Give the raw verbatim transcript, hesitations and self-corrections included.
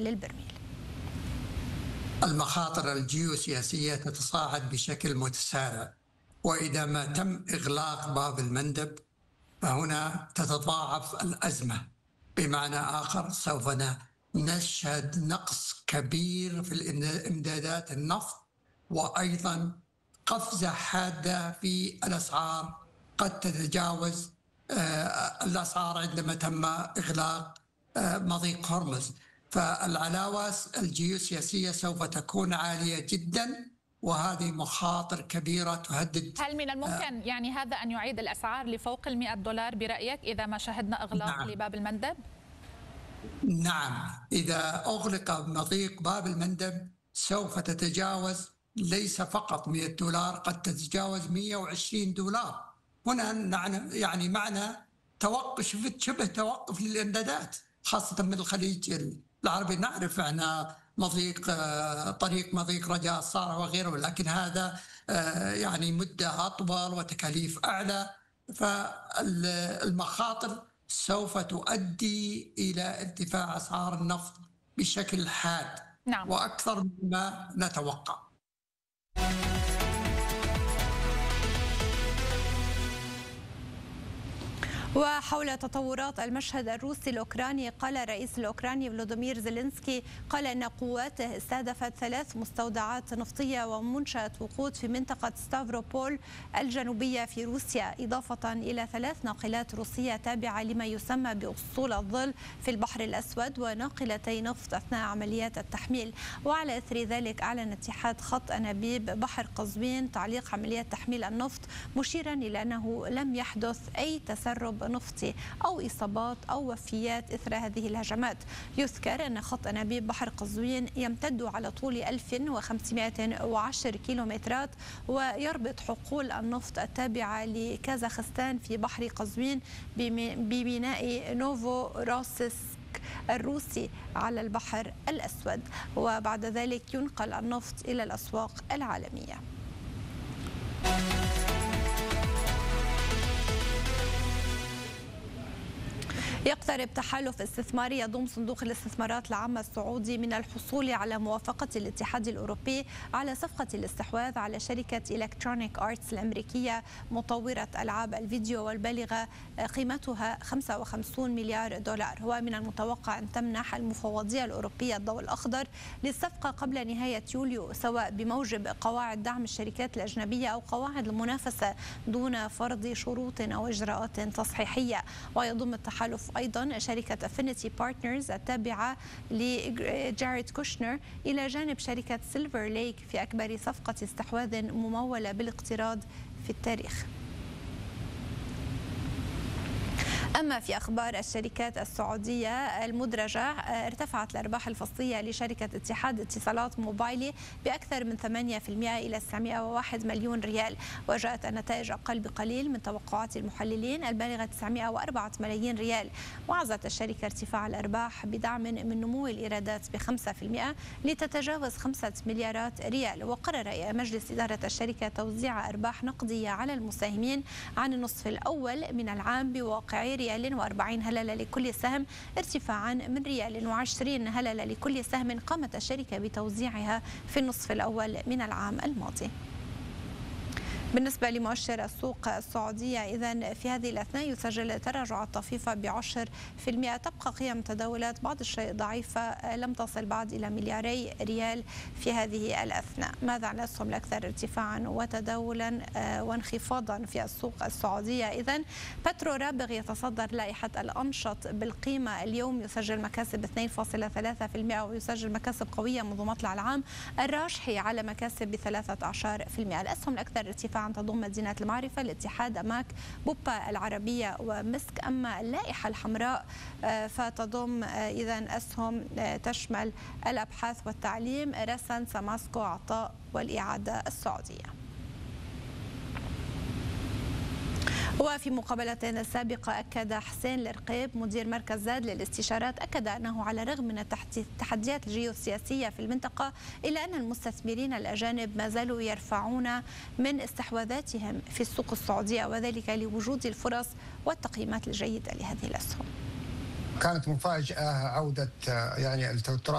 للبرميل. المخاطر الجيوسياسية تتصاعد بشكل متسارع، وإذا ما تم إغلاق باب المندب فهنا تتضاعف الأزمة. بمعنى آخر سوف نشهد نقص كبير في الإمدادات النفط، وأيضا قفزة حادة في الأسعار قد تتجاوز الأسعار عندما تم إغلاق مضيق هرمز. فالعلاوة الجيوسياسية سوف تكون عالية جدا، وهذه مخاطر كبيرة تهدد. هل من الممكن يعني هذا أن يعيد الأسعار لفوق المئة دولار برأيك إذا ما شهدنا إغلاق نعم. لباب المندب؟ نعم، إذا أغلق مضيق باب المندب سوف تتجاوز ليس فقط مئة دولار، قد تتجاوز مئة وعشرين دولار. هنا يعني معنى توقف، شبه توقف للإمدادات، خاصة من الخليج العربي. نعرف أن مضيق طريق مضيق رجاء الصالح وغيره، لكن هذا يعني مدة أطول وتكاليف أعلى، فالمخاطر سوف تؤدي إلى ارتفاع أسعار النفط بشكل حاد نعم. وأكثر مما نتوقع. وحول تطورات المشهد الروسي الأوكراني، قال الرئيس الأوكراني فلوديمير زيلينسكي قال أن قواته استهدفت ثلاث مستودعات نفطية ومنشأة وقود في منطقة ستافروبول الجنوبية في روسيا، إضافة إلى ثلاث ناقلات روسية تابعة لما يسمى بأسطول الظل في البحر الأسود وناقلتي نفط أثناء عمليات التحميل. وعلى إثر ذلك أعلن اتحاد خط أنابيب بحر قزوين تعليق عمليات تحميل النفط، مشيرا إلى أنه لم يحدث أي تسرب نفطي أو إصابات أو وفيات إثر هذه الهجمات. يذكر أن خط أنابيب بحر قزوين يمتد على طول ألف وخمسمئة وعشرة كيلومترات، ويربط حقول النفط التابعة لكازاخستان في بحر قزوين بميناء نوفو روسيسك الروسي على البحر الأسود، وبعد ذلك ينقل النفط إلى الأسواق العالمية. يقترب تحالف استثماري يضم صندوق الاستثمارات العامة السعودي من الحصول على موافقة الاتحاد الأوروبي على صفقة الاستحواذ على شركة إلكترونيك آرتس الأمريكية مطورة ألعاب الفيديو والبالغة قيمتها خمسة وخمسين مليار دولار. ومن المتوقع أن تمنح المفوضية الأوروبية الضوء الأخضر للصفقة قبل نهاية يوليو، سواء بموجب قواعد دعم الشركات الأجنبية أو قواعد المنافسة دون فرض شروط أو إجراءات تصحيحية. ويضم التحالف أيضا شركة أفينيتي بارتنرز التابعة لجاريد كوشنر إلى جانب شركة سيلفر ليك في أكبر صفقة استحواذ ممولة بالاقتراض في التاريخ. أما في أخبار الشركات السعودية المدرجة، ارتفعت الأرباح الفصلية لشركة اتحاد اتصالات موبايلي بأكثر من ثمانية بالمئة إلى تسعمئة وواحد مليون ريال، وجاءت النتائج أقل بقليل من توقعات المحللين البالغة تسعمئة وأربعة ملايين ريال. وعزت الشركة ارتفاع الأرباح بدعم من نمو الإيرادات بخمسة بالمئة لتتجاوز خمسة مليارات ريال. وقرر مجلس إدارة الشركة توزيع أرباح نقدية على المساهمين عن النصف الأول من العام بواقع ريال وأربعين هللة لكل سهم، ارتفاعا من ريال وعشرين هللة لكل سهم قامت الشركة بتوزيعها في النصف الأول من العام الماضي. بالنسبة لمؤشر السوق السعودية، إذن في هذه الأثناء يسجل تراجعات طفيفة بعشر في المئة، تبقى قيم تداولات بعض الشيء ضعيفة لم تصل بعد إلى ملياري ريال في هذه الأثناء. ماذا عن الأسهم الأكثر ارتفاعا وتداولا وانخفاضا في السوق السعودية؟ إذن بترو رابغ يتصدر لائحة الأنشط بالقيمة اليوم، يسجل مكاسب اثنين فاصلة ثلاثة بالمئة ويسجل مكاسب قوية منذ مطلع العام. الراجحي على مكاسب بثلاثة عشر بالمئة. الأسهم الأكثر ارتفاعا تضم مدينة المعرفة، الاتحاد، أماك، بوبا العربية ومسك. أما اللائحة الحمراء فتضم إذن أسهم تشمل الأبحاث والتعليم، رسن، سماسكو، عطاء والإعادة السعودية. وفي مقابلة سابقة أكد حسين الرقيب مدير مركز زاد للاستشارات أكد أنه على الرغم من التحديات الجيوسياسية في المنطقة إلا أن المستثمرين الأجانب ما زالوا يرفعون من استحواذاتهم في السوق السعودية، وذلك لوجود الفرص والتقييمات الجيدة لهذه الأسهم. كانت مفاجأة عودة يعني التوترات